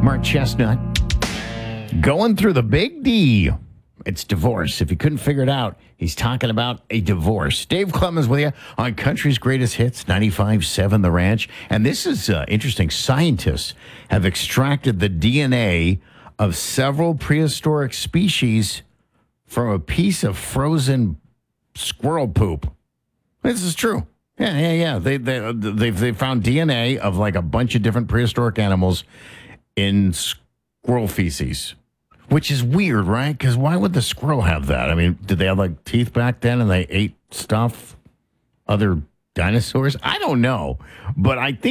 Mark Chestnut going through the big D. It's divorce. If you couldn't figure it out, he's talking about a divorce. Dave Clemens with you on Country's Greatest Hits, 95.7 The Ranch. And this is interesting. Scientists have extracted the DNA of several prehistoric species from a piece of frozen squirrel poop. This is true. Yeah. They found DNA of like a bunch of different prehistoric animals in squirrel feces. Which is weird, right? Because why would the squirrel have that? I mean, did they have like teeth back then and they ate stuff? Other dinosaurs? I don't know. But I think